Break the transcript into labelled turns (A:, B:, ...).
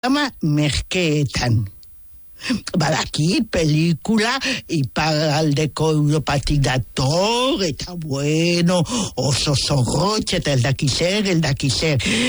A: ama merkeetan. Badakit pelikula iparaldeko Europatik dator, eta bueno, oso zorrotx eta eldakizer.